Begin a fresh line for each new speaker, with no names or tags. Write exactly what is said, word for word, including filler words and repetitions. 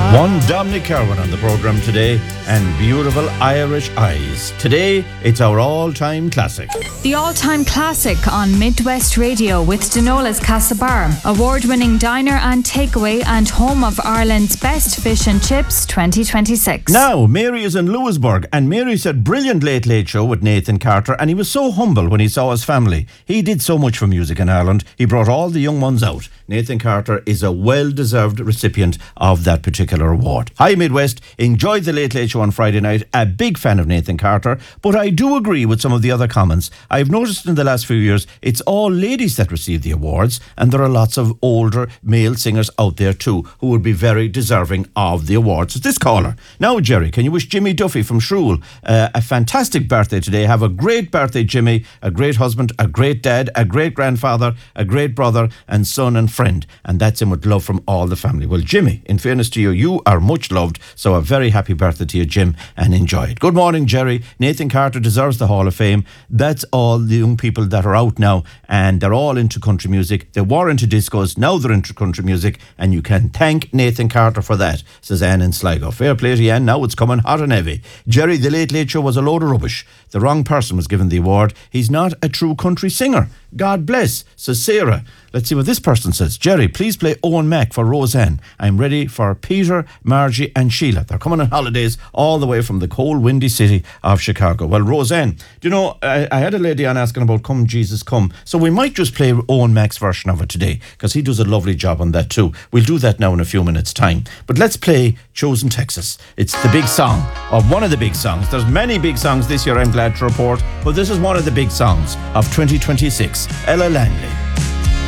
One Dominic Kerwin on the programme today, and Beautiful Irish Eyes. Today, it's our all-time classic.
The all-time classic on Midwest Radio with Denola's Castlebar, award-winning diner and takeaway and home of Ireland's best fish and chips twenty twenty-six.
Now, Mary is in Lewisburg, and Mary said brilliant Late Late Show with Nathan Carter, and he was so humble when he saw his family. He did so much for music in Ireland. He brought all the young ones out. Nathan Carter is a well-deserved recipient of that particular award. Hi Midwest, enjoyed the Late Late Show on Friday night. A big fan of Nathan Carter, but I do agree with some of the other comments. I've noticed in the last few years it's all ladies that receive the awards, and there are lots of older male singers out there too who would be very deserving of the awards. It's this caller. Now Jerry, can you wish Jimmy Duffy from Shrule uh, a fantastic birthday today? Have a great birthday, Jimmy. A great husband, a great dad, a great grandfather, a great brother and son and friend, and that's him with love from all the family. Well, Jimmy, in fairness to you, you are much loved, so a very happy birthday to you, Jim, and enjoy it. Good morning, Jerry. Nathan Carter deserves the Hall of Fame. That's all the young people that are out now, and they're all into country music. They were into discos, now they're into country music, and you can thank Nathan Carter for that, says Anne in Sligo. Fair play to you, Anne. Now it's coming hot and heavy. Jerry, the Late Late Show was a load of rubbish. The wrong person was given the award. He's not a true country singer. God bless, says Sarah. Let's see what this person says. Jerry, please play Owen Mack for Roseanne. I'm ready for Peter, Margie and Sheila. They're coming on holidays all the way from the cold, windy city of Chicago. Well, Roseanne, do you know, I, I had a lady on asking about Come Jesus Come, so we might just play Owen Mack's version of it today, because he does a lovely job on that too. We'll do that now in a few minutes' time. But let's play Chosen Texas. It's the big song, or one of the big songs. There's many big songs this year, I'm glad to report, but this is one of the big songs of twenty twenty-six. Ella Langley.